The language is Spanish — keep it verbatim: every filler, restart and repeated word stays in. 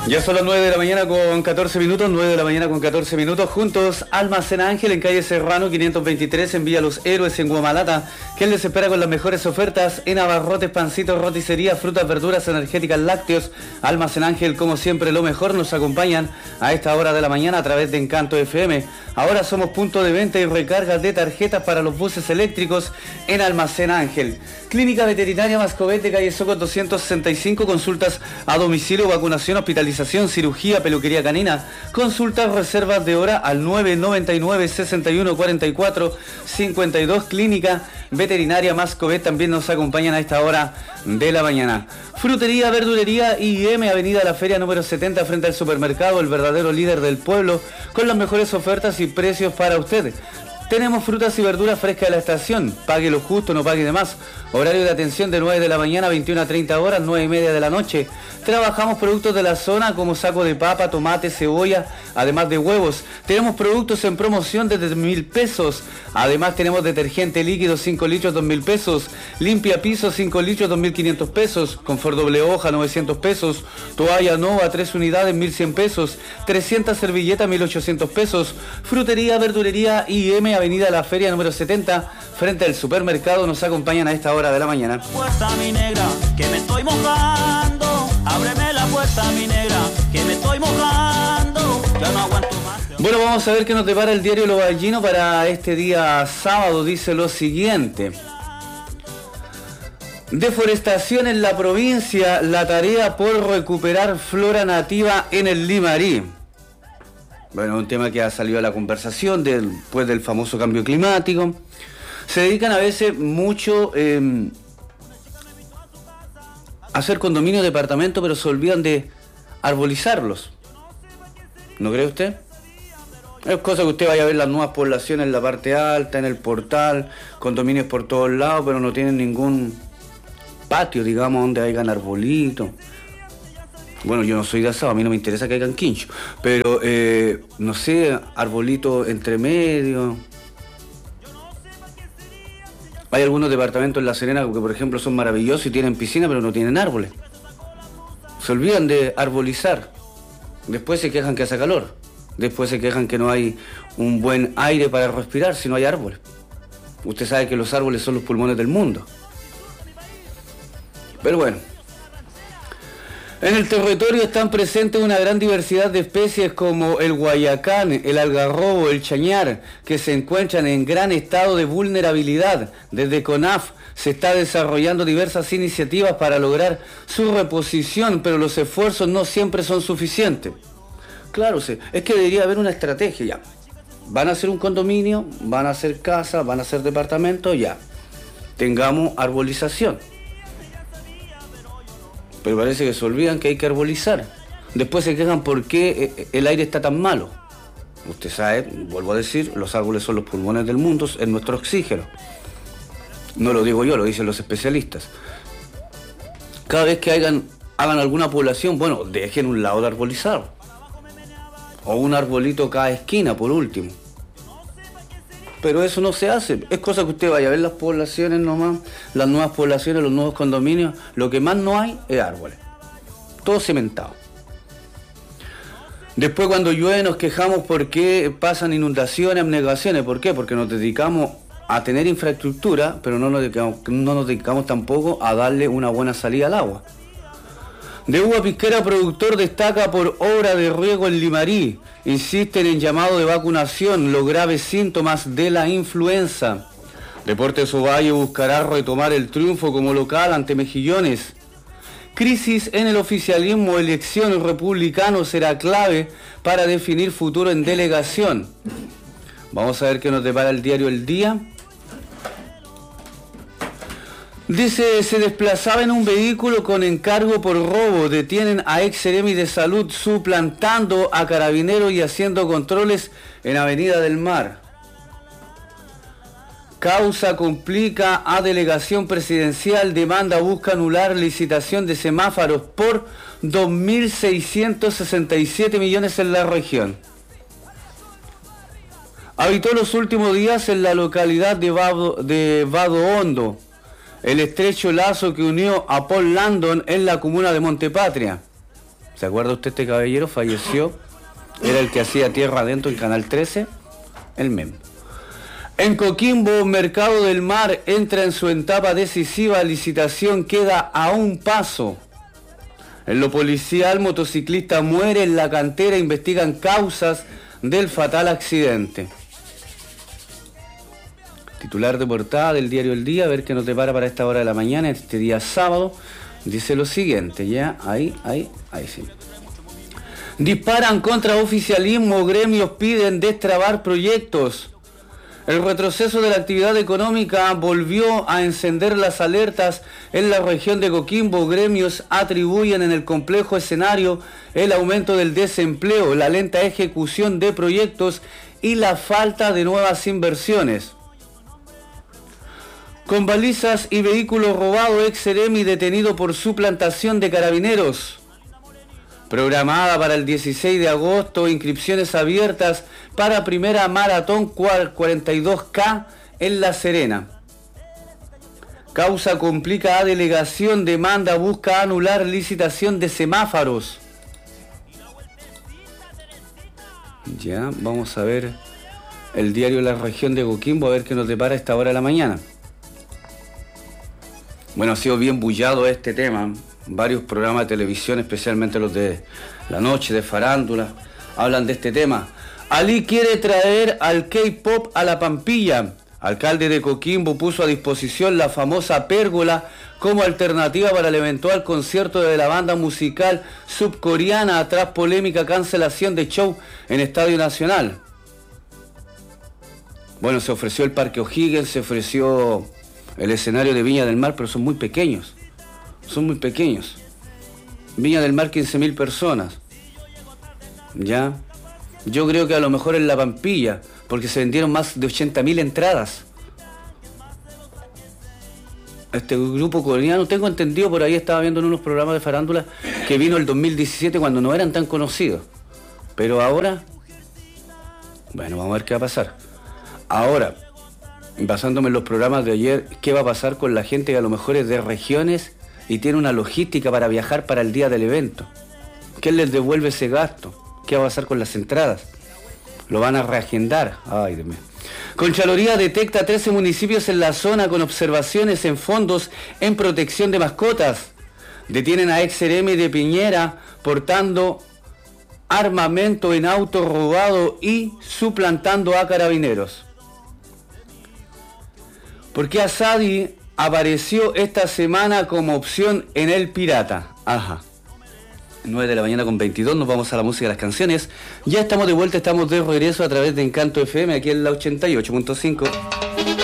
Ya son las nueve de la mañana con catorce minutos, nueve de la mañana con catorce minutos, juntos Almacena Ángel en calle Serrano quinientos veintitrés en Villa Los Héroes en Huamalata, que les espera con las mejores ofertas en abarrotes, pancitos, roticería, frutas, verduras, energéticas, lácteos. Almacena Ángel, como siempre, lo mejor, nos acompañan a esta hora de la mañana a través de Encanto F M. Ahora somos punto de venta y recarga de tarjetas para los buses eléctricos en Almacena Ángel. Clínica Veterinaria Mascovete, calle Soco doscientos sesenta y cinco, consultas a domicilio, vacunación, hospitalización, cirugía, peluquería canina, consultas, reservas de hora al nueve noventa y nueve, sesenta y uno, cuarenta y cuatro, cincuenta y dos. Clínica Veterinaria Mascovete también nos acompañan a esta hora de la mañana. Frutería, verdulería I M, Avenida La Feria número setenta, frente al supermercado, el verdadero líder del pueblo, con las mejores ofertas y precios para ustedes. Tenemos frutas y verduras frescas de la estación. Pague lo justo, no pague de más. Horario de atención de nueve de la mañana a veintiuna a treinta horas, nueve y media de la noche. Trabajamos productos de la zona como saco de papa, tomate, cebolla, además de huevos. Tenemos productos en promoción desde mil pesos. Además tenemos detergente líquido cinco litros, dos mil pesos. Limpia piso cinco litros, dos mil quinientos pesos. Confort doble hoja, novecientos pesos. Toalla Nova, tres unidades, mil cien pesos. trescientas servilletas, mil ochocientos pesos. Frutería, verdulería I M, Avenida La Feria número setenta, frente al supermercado. Nos acompañan a esta hora de la mañana. Puerta, mi negra, que me estoy mojando. Ábreme la puerta, mi negra, que me estoy mojando. Ya no aguanto más. Bueno, vamos a ver qué nos depara el diario Lo Ballino para este día sábado. Dice lo siguiente: deforestación en la provincia, la tarea por recuperar flora nativa en el Limarí. Bueno, un tema que ha salido a la conversación del, después del famoso cambio climático. Se dedican a veces mucho eh, a hacer condominios de departamentos, pero se olvidan de arbolizarlos. ¿No cree usted? Es cosa que usted vaya a ver las nuevas poblaciones en la parte alta, en el portal, condominios por todos lados, pero no tienen ningún patio, digamos, donde hayan arbolitos. Bueno, yo no soy de asado, a mí no me interesa que hayan quincho, pero, eh, no sé, arbolitos entre medio. Hay algunos departamentos en La Serena que, por ejemplo, son maravillosos y tienen piscina, pero no tienen árboles. Se olvidan de arbolizar. Después se quejan que hace calor. Después se quejan que no hay un buen aire para respirar si no hay árboles. Usted sabe que los árboles son los pulmones del mundo. Pero bueno. En el territorio están presentes una gran diversidad de especies como el guayacán, el algarrobo, el chañar, que se encuentran en gran estado de vulnerabilidad. Desde CONAF se está desarrollando diversas iniciativas para lograr su reposición, pero los esfuerzos no siempre son suficientes. Claro, es que debería haber una estrategia ya. Van a hacer un condominio, van a hacer casa, van a hacer departamento, ya. Tengamos arbolización. Pero parece que se olvidan que hay que arbolizar. Después se quejan por qué el aire está tan malo. Usted sabe, vuelvo a decir, los árboles son los pulmones del mundo, es nuestro oxígeno. No lo digo yo, lo dicen los especialistas. Cada vez que hagan, hagan alguna población, bueno, dejen un lado de arbolizar. O un arbolito cada esquina, por último. Pero eso no se hace. Es cosa que usted vaya a ver las poblaciones nomás, las nuevas poblaciones, los nuevos condominios. Lo que más no hay es árboles. Todo cementado. Después cuando llueve nos quejamos porque pasan inundaciones, abnegaciones. ¿Por qué? Porque nos dedicamos a tener infraestructura, pero no nos dedicamos, no nos dedicamos tampoco a darle una buena salida al agua. De uva pisquera, productor destaca por obra de riego en Limarí. Insisten en llamado de vacunación, los graves síntomas de la influenza. Deportes Ovalle buscará retomar el triunfo como local ante Mejillones. Crisis en el oficialismo, elección republicano será clave para definir futuro en delegación. Vamos a ver qué nos depara el diario El Día. Dice, se desplazaba en un vehículo con encargo por robo. Detienen a ex seremi de salud suplantando a carabineros y haciendo controles en Avenida del Mar. Causa complica a delegación presidencial. Demanda busca anular licitación de semáforos por dos mil seiscientos sesenta y siete millones en la región. Habitó los últimos días en la localidad de Vado, de Vado Hondo. El estrecho lazo que unió a Paul Landon en la comuna de Montepatria. ¿Se acuerda usted este caballero? Falleció. Era el que hacía Tierra Adentro en Canal trece. El meme. En Coquimbo, Mercado del Mar entra en su etapa decisiva. Licitación queda a un paso. En lo policial, motociclista muere en la cantera. Investigan causas del fatal accidente. Titular de portada del diario El Día, a ver qué nos depara para esta hora de la mañana, este día sábado, dice lo siguiente, ya, ahí, ahí, ahí sí. Disparan contra oficialismo, gremios piden destrabar proyectos. El retroceso de la actividad económica volvió a encender las alertas en la región de Coquimbo. Gremios atribuyen en el complejo escenario el aumento del desempleo, la lenta ejecución de proyectos y la falta de nuevas inversiones. Con balizas y vehículos robados, ex Seremi detenido por suplantación de carabineros. Programada para el dieciséis de agosto, inscripciones abiertas para primera maratón cuarenta y dos K en La Serena. Causa complica a delegación, demanda busca anular licitación de semáforos. Ya, vamos a ver el diario La Región de Coquimbo, a ver qué nos depara a esta hora de la mañana. Bueno, ha sido bien bullado este tema. Varios programas de televisión, especialmente los de la noche, de farándula, hablan de este tema. Ali quiere traer al K-pop a la Pampilla. Alcalde de Coquimbo puso a disposición la famosa pérgola como alternativa para el eventual concierto de la banda musical subcoreana tras polémica cancelación de show en Estadio Nacional. Bueno, se ofreció el Parque O'Higgins, se ofreció el escenario de Viña del Mar, pero son muy pequeños. Son muy pequeños. Viña del Mar, quince mil personas. ¿Ya? Yo creo que a lo mejor en la Pampilla, porque se vendieron más de ochenta mil entradas. Este grupo coreano, tengo entendido, por ahí estaba viendo en unos programas de farándula, que vino el dos mil diecisiete cuando no eran tan conocidos. Pero ahora, bueno, vamos a ver qué va a pasar. Ahora, basándome en los programas de ayer, ¿qué va a pasar con la gente que a lo mejor es de regiones y tiene una logística para viajar para el día del evento? ¿Quién les devuelve ese gasto? ¿Qué va a pasar con las entradas? ¿Lo van a reagendar? Ay, Dios mío. Contraloría detecta trece municipios en la zona con observaciones en fondos en protección de mascotas. Detienen a ex Seremi de Piñera portando armamento en auto robado y suplantando a carabineros. ¿Por qué Asadi apareció esta semana como opción en El Pirata? Ajá. nueve de la mañana con veintidós, nos vamos a la música de las canciones. Ya estamos de vuelta, estamos de regreso a través de Encanto F M, aquí en la ochenta y ocho punto cinco.